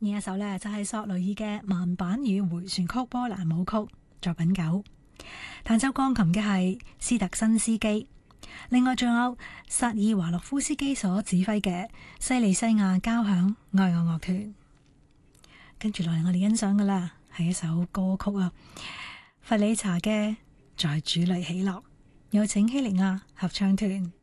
呢一首呢，就係索雷爾嘅慢板與迴旋曲波蘭舞曲作品9。彈奏鋼琴嘅係斯特辛斯基，另外仲有薩爾華洛夫斯基所指揮嘅西里西亞交響愛樂樂團。跟住落嚟我哋欣賞嘅啦係一首歌曲啊，弗里查嘅在主裏喜樂，有請希利亞合唱團。